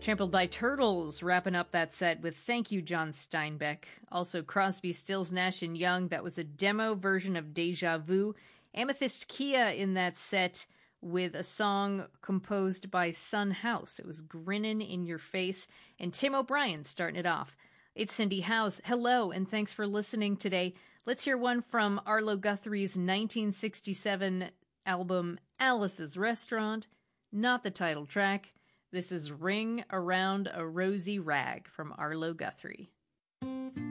Trampled by Turtles wrapping up that set with Thank You, John Steinbeck. Also Crosby, Stills, Nash & Young. That was a demo version of Deja Vu. Amethyst Kia in that set with a song composed by Son House. It was Grinnin' in Your Face. And Tim O'Brien starting it off. It's Cindy House. Hello, and thanks for listening today. Let's hear one from Arlo Guthrie's 1967 album Alice's Restaurant. Not the title track. This is Ring Around a Rosy Rag from Arlo Guthrie.